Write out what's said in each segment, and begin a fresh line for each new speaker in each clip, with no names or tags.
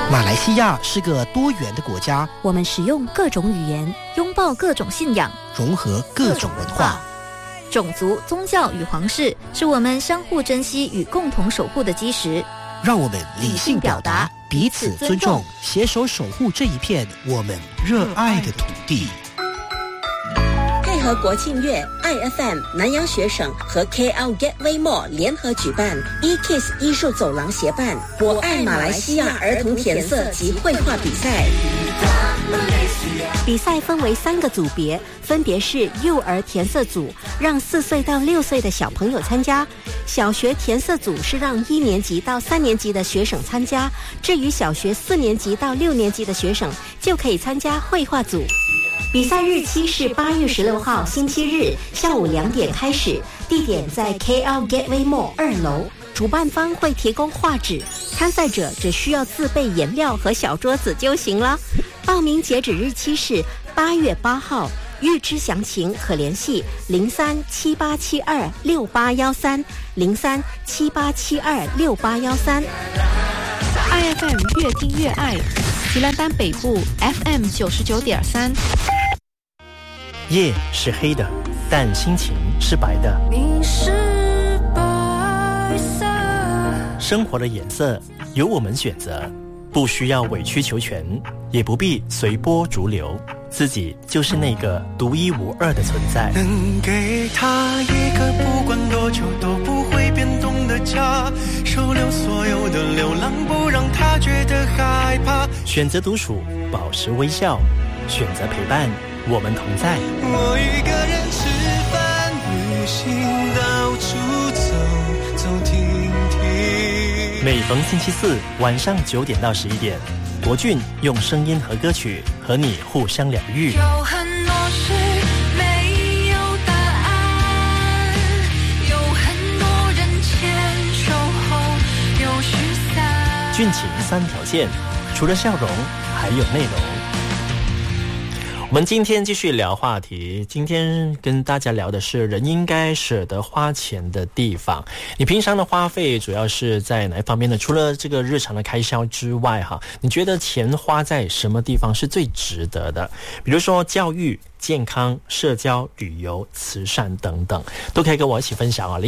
马来西亚是个多元的国家，
我们使用各种语言，拥抱各种信仰，
融合各种文化。
种族、宗教与皇室是我们相互珍惜与共同守护的基石。
让我们理性表达，彼此尊重，携手守护这一片我们热爱的土地。
配合国庆月 ，IFM 南洋学省和 KL Gateway Mall 联合举办 eKids 艺术走廊协办“我爱马来西亚”儿童填色及绘画比赛。
比赛分为3个组别，分别是幼儿填色组，让4岁到6岁的小朋友参加；小学填色组是让1年级到3年级的学生参加；至于小学4年级到6年级的学生，就可以参加绘画组。比赛日期是8月16号星期日下午2点开始，地点在 KL Gateway Mall 2楼。主办方会提供画纸，参赛者只需要自备颜料和小桌子就行了。报名截止日期是8月8号，预知详情可联系0378726813 0378726813。
IFM 越听越爱，吉兰丹北部 FM 99.3。
夜是黑的，但心情是白的。
你是白色。
生活的颜色由我们选择，不需要委曲求全，也不必随波逐流，自己就是那个独一无二的存在。
能给他一个不管多久都不会变动的家，收留所有的流浪，不让他觉得害怕。
选择独处，保持微笑，选择陪伴，我们同在。
我一个人吃饭、旅行，到处走走停停。
每逢星期四晚上9点到11点，国俊用声音和歌曲和你互相疗愈。
有很多事没有答案，有很多人牵手后又失散。
俊情3条线，除了笑容还有内容。我们今天继续聊话题，今天跟大家聊的是人应该舍得花钱的地方。你平常的花费主要是在哪一方面呢？除了这个日常的开销之外你觉得钱花在什么地方是最值得的？比如说教育、健康、社交、旅游、慈善等等，都可以跟我一起分享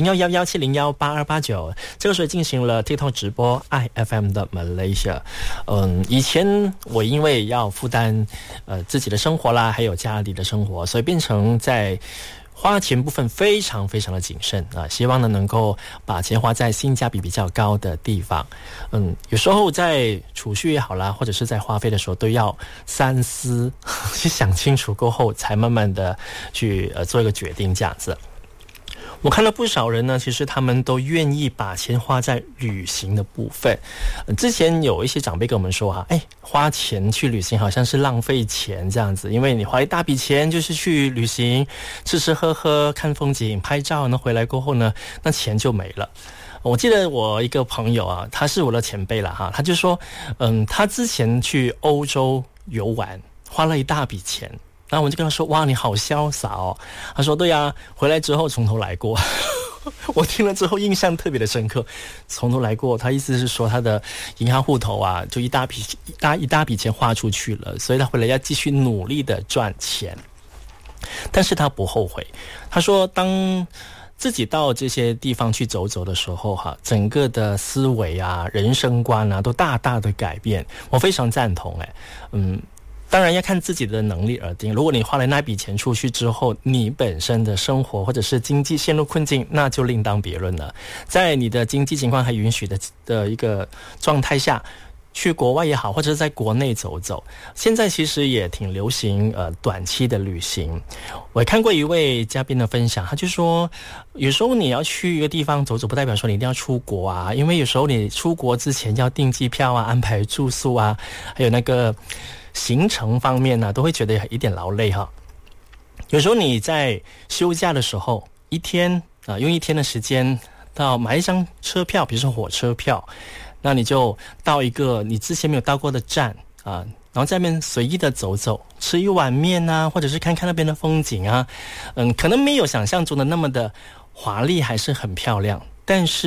0111701829。这个时候进行了 TikTok 直播 IFM 的 Malaysia。以前我因为要负担自己的生活啦，还有家里的生活，所以变成在花钱部分非常非常的谨慎希望呢能够把钱花在性价比比较高的地方。有时候在储蓄也好啦，或者是在花费的时候都要三思，去想清楚过后才慢慢的去做一个决定这样子。我看到不少人呢，其实他们都愿意把钱花在旅行的部分。之前有一些长辈跟我们说花钱去旅行好像是浪费钱这样子，因为你花一大笔钱就是去旅行，吃吃喝喝、看风景、拍照，那回来过后呢，那钱就没了。我记得我一个朋友他是我的前辈了他就说，他之前去欧洲游玩，花了一大笔钱。然后我就跟他说，哇，你好潇洒哦。他说，对啊，回来之后从头来过。我听了之后印象特别的深刻，从头来过，他意思是说他的银行户头就一大笔钱花出去了，所以他回来要继续努力的赚钱。但是他不后悔，他说当自己到这些地方去走走的时候整个的思维人生观都大大的改变。我非常赞同当然要看自己的能力而定，如果你花了那笔钱出去之后，你本身的生活或者是经济陷入困境，那就另当别论了。在你的经济情况还允许的一个状态下，去国外也好，或者是在国内走走。现在其实也挺流行短期的旅行。我也看过一位嘉宾的分享，他就说有时候你要去一个地方走走，不代表说你一定要出国因为有时候你出国之前要订机票安排住宿还有那个行程方面都会觉得一点劳累有时候你在休假的时候，一天用1天的时间到买一张车票，比如说火车票，那你就到一个你之前没有到过的站然后在那边随意的走走，吃一碗面或者是看看那边的风景可能没有想象中的那么的华丽，还是很漂亮，但是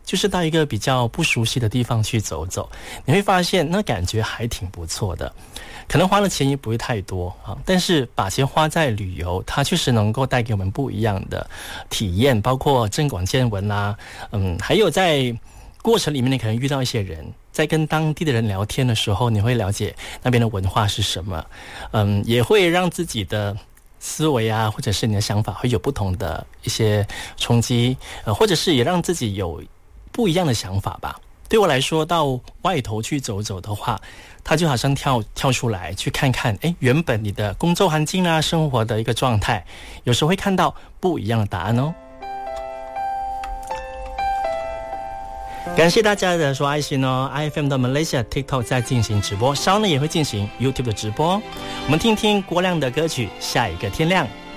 就是到一个比较不熟悉的地方去走走，你会发现那感觉还挺不错的。可能花的钱也不会太多啊，但是把钱花在旅游，它确实能够带给我们不一样的体验，包括增广见闻啦，还有在过程里面你可能遇到一些人，在跟当地的人聊天的时候，你会了解那边的文化是什么，也会让自己的思维啊，或者是你的想法会有不同的一些冲击，或者是也让自己有不一样的想法吧。对我来说，到外头去走走的话，它就好像跳出来去看看，原本你的工作环境啊，生活的一个状态，有时候会看到不一样的答案哦。感谢大家的说爱心哦 ！IFM 的 Malaysia TikTok 在进行直播，稍后呢也会进行 YouTube 的直播。我们听听郭亮的歌曲《下一个天亮》。